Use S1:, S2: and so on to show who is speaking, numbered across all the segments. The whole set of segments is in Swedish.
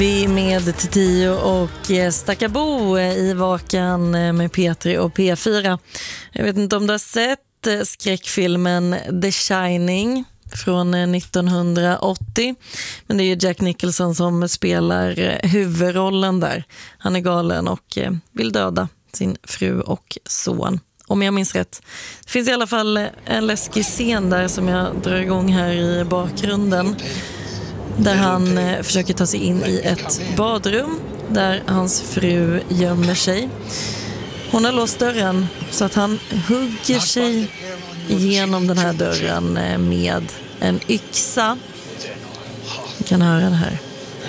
S1: Vi med Tio och Stackabo i Vakan med P3 och P4. Jag vet inte om du har sett skräckfilmen The Shining från 1980. Men det är ju Jack Nicholson som spelar huvudrollen där. Han är galen och vill döda sin fru och son. Om jag minns rätt. Det finns i alla fall en läskig scen där som jag drar igång här i bakgrunden. Där han försöker ta sig in i ett badrum där hans fru gömmer sig. Hon har låst dörren så att han hugger sig igenom den här dörren med en yxa. Vi kan höra det här.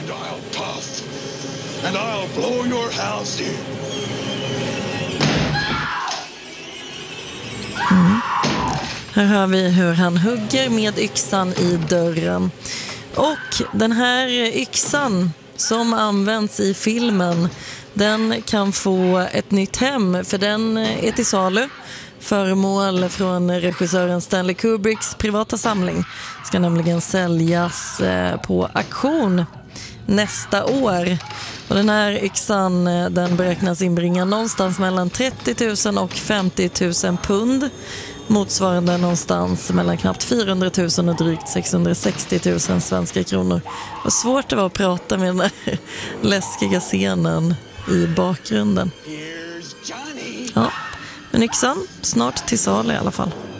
S1: Här hör vi hur han hugger med yxan i dörren. Och den här yxan som används i filmen, den kan få ett nytt hem för den är till salu. Föremål från regissören Stanley Kubricks privata samling ska nämligen säljas på auktion nästa år. Och den här yxan, den beräknas inbringa någonstans mellan 30 000 och 50 000 pund. Motsvarande någonstans mellan knappt 400 000 och drygt 660 000 svenska kronor. Vad svårt det var att prata med den där läskiga scenen i bakgrunden. Ja, men yxan snart till sal i alla fall.